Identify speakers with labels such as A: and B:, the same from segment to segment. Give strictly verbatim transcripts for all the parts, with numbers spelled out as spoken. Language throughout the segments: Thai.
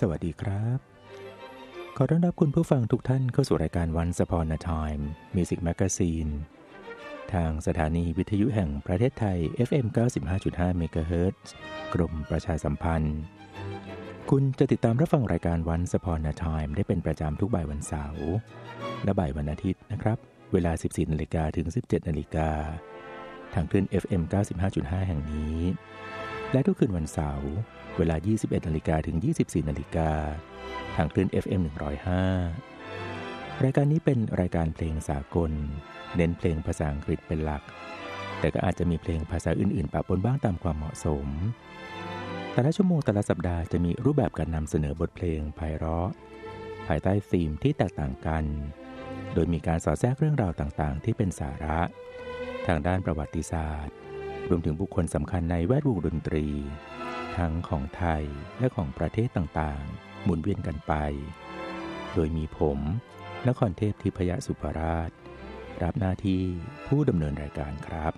A: สวัสดีครับขอต้อนรับคุณผู้ฟังทุกท่านเข้าสู่รายการ Once Upon a Time Music Magazine ทางสถานีวิทยุแห่งประเทศไทย เอฟ เอ็ม เก้าสิบห้าจุดห้า เมกะเฮิรตซ์ กรมประชาสัมพันธ์คุณจะติดตามรับฟังรายการ Once Upon a Time ได้เป็นประจำทุกบ่ายวันเสาร์และบ่ายวันอาทิตย์นะครับเวลา สิบสี่นาฬิกา ถึง สิบเจ็ดนาฬิกา ทางคลื่น เอฟ เอ็ม เก้าสิบห้าจุดห้า แห่งนี้และทุกคืนวันเสาร์เวลา ยี่สิบเอ็ดนาฬิกา ถึง ยี่สิบสี่นาฬิกา ทางคลื่น เอฟ เอ็ม หนึ่งร้อยห้า รายการนี้เป็นรายการเพลงสากลเน้นเพลงภาษาอังกฤษเป็นหลักแต่ก็อาจจะมีเพลงภาษาอื่นๆปะปนบ้างตามความเหมาะสมแต่ละชั่วโมงแต่ละสัปดาห์จะมีรูปแบบการนำเสนอบทเพลงไพเราะภายใต้ธีมที่แตกต่างกันโดยมีการสอดแทรกเรื่องราวต่างๆที่เป็นสาระทางด้านประวัติศาสตร์รวมถึงบุคคลสำคัญในแวดวงดนตรีทั้งของไทยและของประเทศต่างๆหมุนเวียนกันไปโดยมีผมนครเทพทิพยสุภราชรับหน้าที่ผู้ดำเนินรายการครับ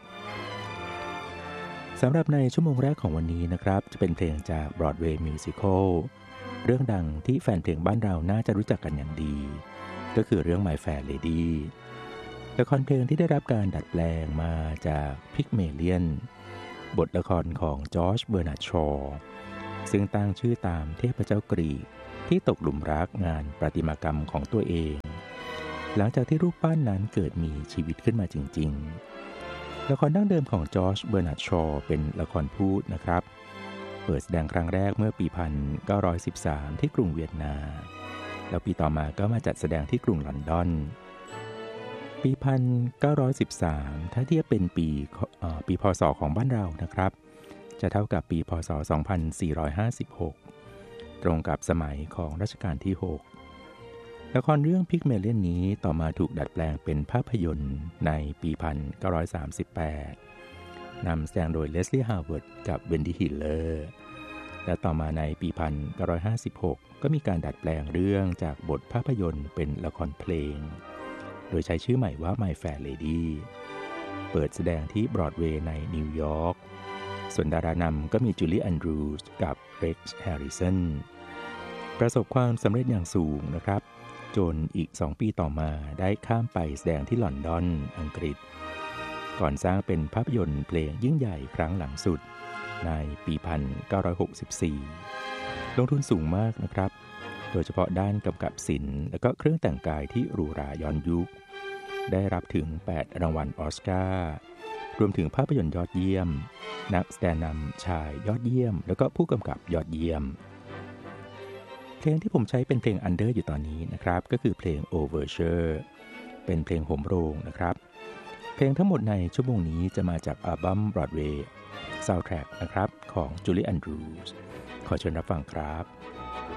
A: สำหรับในชั่วโมงแรกของวันนี้นะครับจะเป็นเพลงจาก Broadway Musical เรื่องดังที่แฟนเพลงบ้านเราน่าจะรู้จักกันอย่างดีก็คือเรื่อง My Fair Lady ละครเพลงที่ได้รับการดัดแปลงมาจาก Pygmalion บทละครของจอร์จเบอร์นาร์ดชอว์ซึ่งตั้งชื่อตามเทพเจ้ากรีกที่ตกหลุมรักงานประติมากรรมของตัวเองหลังจากที่รูปปั้นนั้นเกิดมีชีวิตขึ้นมาจริงๆละครดั้งเดิมของจอร์จเบอร์นาร์ดชอว์เป็นละครพูดนะครับเปิดแสดงครั้งแรกเมื่อปี หนึ่งพันเก้าร้อยสิบสาม ที่กรุงเวียนนาแล้วปีต่อมาก็มาจัดแสดงที่กรุงลอนดอนปี หนึ่งพันเก้าร้อยสิบสาม ถ้าเทียบเป็นปีปีพ.ศ.ของบ้านเรานะครับจะเท่ากับปีพ.ศ. สองพันสี่ร้อยห้าสิบหกตรงกับสมัยของรัชกาลที่หกละครเรื่อง Pygmalion นี้ต่อมาถูกดัดแปลงเป็นภาพยนตร์ในปี หนึ่งพันเก้าร้อยสามสิบแปด นำแสดงโดยเลสลีย์ ฮาวเวิร์ดกับเวนดี้ ฮิลเลอร์และต่อมาในปี หนึ่งพันเก้าร้อยห้าสิบหก ก็มีการดัดแปลงเรื่องจากบทภาพยนตร์เป็นละครเพลงโดยใช้ชื่อใหม่ว่า My Fair Lady เปิดแสดงที่บรอดเวย์ในนิวยอร์กส่วนดารานำก็มีจูเลีย แอนดรูว์สกับเร็กซ์ แฮร์ริสันประสบความสำเร็จอย่างสูงนะครับจนอีกสองปีต่อมาได้ข้ามไปแสดงที่ลอนดอนอังกฤษก่อนสร้างเป็นภาพยนตร์เพลงยิ่งใหญ่ครั้งหลังสุดในปี หนึ่งพันเก้าร้อยหกสิบสี่ ลงทุนสูงมากนะครับโดยเฉพาะด้านกำกับศิลป์และก็เครื่องแต่งกายที่หรูหราย้อนยุคได้รับถึงแปดรางวัลออสการ์รวมถึงภาพยนตร์ยอดเยี่ยมนักแสดงนำชายยอดเยี่ยมแล้วก็ผู้กำกับยอดเยี่ยมเพลงที่ผมใช้เป็นเพลงอันเดอร์อยู่ตอนนี้นะครับก็คือเพลง Overture เป็นเพลงโหมโรงนะครับเพลงทั้งหมดในชั่วโมงนี้จะมาจากอัลบั้ม Broadway Soundtrack นะครับของ Julie Andrews ขอเชิญรับฟังครับ